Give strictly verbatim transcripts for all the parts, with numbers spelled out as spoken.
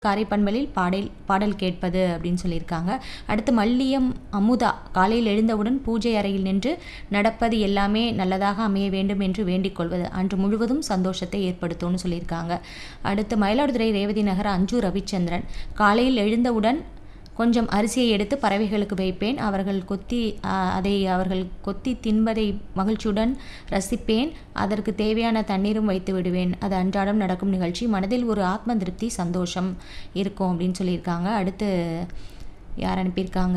காரைப்பண்பலில் பாடல் பாடல் கேட்பது அப்படின்னு சொல்லியிருக்காங்க. அடுத்து மல்லியம் அமுதா, காலையில் எழுந்தவுடன் பூஜை அறையில் நின்று நடப்பது எல்லாமே நல்லதாக அமைய வேண்டும் என்று வேண்டிக் கொள்வது அன்று முழுவதும் சந்தோஷத்தை ஏற்படுத்தும்னு சொல்லியிருக்காங்க. அடுத்து மயிலாடுதுறை ரேவதி நகர் அஞ்சு ரவிச்சந்திரன், காலையில் எழுந்தவுடன் கொஞ்சம் அரிசியை எடுத்து பறவைகளுக்கு வைப்பேன். அவர்கள் கொத்தி அதை அவர்கள் கொத்தி தின்பதை மகிழ்ச்சியுடன் ரசிப்பேன். அதற்கு தேவையான தண்ணீரும் வைத்து விடுவேன். அது அன்றாடம் நடக்கும் நிகழ்ச்சி. மனதில் ஒரு ஆத்ம திருப்தி, சந்தோஷம் இருக்கும் அப்படின்னு சொல்லியிருக்காங்க. அடுத்து யார் அனுப்பியிருக்காங்க?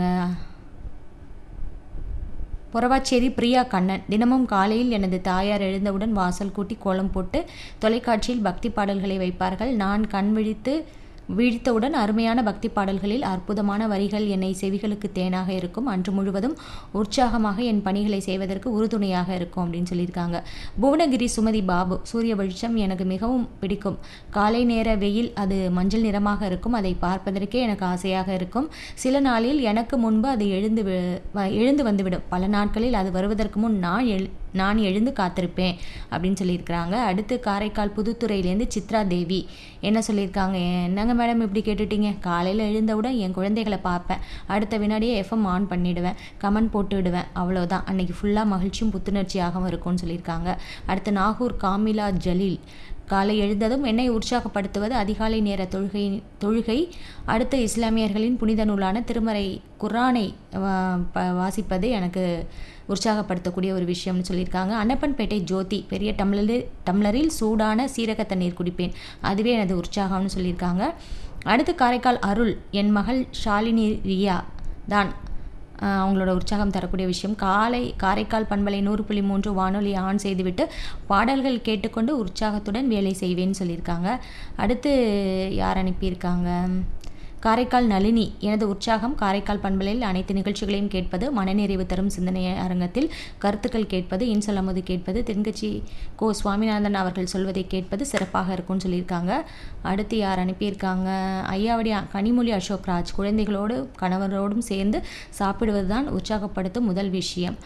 பொறவாச்சேரி பிரியா கண்ணன், தினமும் காலையில் எனது தாயார் எழுந்தவுடன் வாசல் கூட்டி கோலம் போட்டு தொலைக்காட்சியில் பக்தி பாடல்களை வைப்பார்கள். நான் கண் விழித்து வீழ்த்தவுடன் அருமையான பக்தி பாடல்களில் அற்புதமான வரிகள் என்னை செவிகளுக்கு தேனாக இருக்கும். அன்று முழுவதும் உற்சாகமாக என் பணிகளை செய்வதற்கு உறுதுணையாக இருக்கும் அப்படின்னு சொல்லியிருக்காங்க. புவனகிரி சுமதி பாபு, சூரிய வெளிச்சம் எனக்கு மிகவும் பிடிக்கும். காலை நேர வெயில் அது மஞ்சள் நிறமாக இருக்கும். அதை பார்ப்பதற்கே எனக்கு ஆசையாக இருக்கும். சில நாளில் எனக்கு முன்பு அது எழுந்து எழுந்து வந்துவிடும். பல நாட்களில் அது வருவதற்கு முன் நான் எழு நான் எழுந்து காத்திருப்பேன் அப்படின்னு சொல்லியிருக்கிறாங்க. அடுத்து காரைக்கால் புதுத்துறையிலேருந்து சித்ரா தேவி என்ன சொல்லியிருக்காங்க? என்னங்க மேடம் இப்படி கேட்டுட்டீங்க? காலையில் எழுந்தவுடன் என் குழந்தைகளை பார்ப்பேன். அடுத்த வினாடியே எஃப்எம் ஆன் பண்ணிவிடுவேன், கமெண்ட் போட்டு விடுவேன். அவ்வளோதான், அன்றைக்கி ஃபுல்லாக மகிழ்ச்சியும் புத்துணர்ச்சியாகவும் இருக்கும்னு சொல்லியிருக்காங்க. அடுத்து நாகூர் காமிலா ஜலீல், காலை எழுந்ததும் என்னை உற்சாகப்படுத்துவது அதிகாலை நேர தொழுகை தொழுகை அடுத்து இஸ்லாமியர்களின் புனித நூலான திருமறை குர்ஆனை வாசிப்பது எனக்கு உற்சாகப்படுத்தக்கூடிய ஒரு விஷயம்னு சொல்லியிருக்காங்க. அன்னப்பன்பேட்டை ஜோதி, பெரிய டம்ளரில் டம்ளரில் சூடான சீரக தண்ணீர் குடிப்பேன். அதுவே எனது உற்சாகம்னு சொல்லியிருக்காங்க. அடுத்து காரைக்கால் அருள், என் மகள் ஷாலினி ரியா தான் அவங்களோட உற்சாகம் தரக்கூடிய விஷயம். காலை காரைக்கால் பண்பலை நூறு புள்ளி மூன்று வானொலி ஆன் செய்துவிட்டு பாடல்கள் கேட்டுக்கொண்டு உற்சாகத்துடன் வேலை செய்வேன்னு சொல்லியிருக்காங்க. அடுத்து யார் அனுப்பியிருக்காங்க? காரைக்கால் நளினி, எனது உற்சாகம் காரைக்கால் பண்பலையில் அனைத்து நிகழ்ச்சிகளையும் கேட்பது, மனநிறைவு தரும் சிந்தனை அரங்கத்தில் கருத்துக்கள் கேட்பது, இன்சொல்லமுது கேட்பது, தென்கட்சி கோ சுவாமிநாதன் அவர்கள் சொல்வதை கேட்பது சிறப்பாக இருக்கும்னு சொல்லியிருக்காங்க. அடுத்து யார் அனுப்பியிருக்காங்க? ஐயாவடி கனிமொழி அசோக்ராஜ், குழந்தைகளோடு கணவரோடும் சேர்ந்து சாப்பிடுவது தான் உற்சாகப்படுத்தும் முதல் விஷயம்.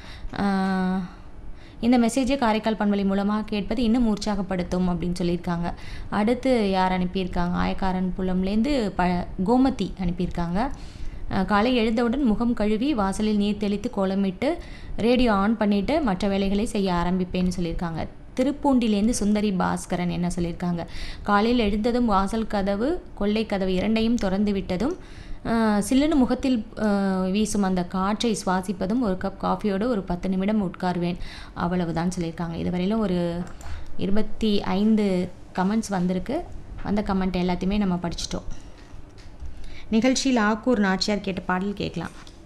இந்த மெசேஜை காரைக்கால் பண்பலை மூலமாக கேட்பது இன்னும் உற்சாகப்படுத்தும் அப்படின்னு சொல்லியிருக்காங்க. அடுத்து யார் அனுப்பியிருக்காங்க? ஆயக்காரன் புலம்லேருந்து ப கோமதி அனுப்பியிருக்காங்க. காலை எழுந்தவுடன் முகம் கழுவி வாசலில் நீர் தெளித்து கோலமிட்டு ரேடியோ ஆன் பண்ணிவிட்டு மற்ற வேலைகளை செய்ய ஆரம்பிப்பேன்னு சொல்லியிருக்காங்க. திருப்பூண்டிலேருந்து சுந்தரி பாஸ்கரன் என்ன சொல்லியிருக்காங்க? காலையில் எழுந்ததும் வாசல் கதவு கொள்ளை கதவு இரண்டையும் திறந்து விட்டதும் சில்லுன்னு முகத்தில் வீசும் அந்த காற்றை சுவாசிப்பதும், ஒரு கப் காஃபியோடு ஒரு பத்து நிமிடம் உட்காருவேன். அவ்வளவுதான் சொல்லியிருக்காங்க. இதுவரையிலும் ஒரு இருபத்தி ஐந்து கமெண்ட்ஸ் வந்திருக்கு. அந்த கமெண்ட் எல்லாத்தையுமே நம்ம படிச்சிட்டோம். நிகழ்ச்சியில் ஆக்கூர் நாச்சியார் கேட்ட பாடல் கேட்கலாம்.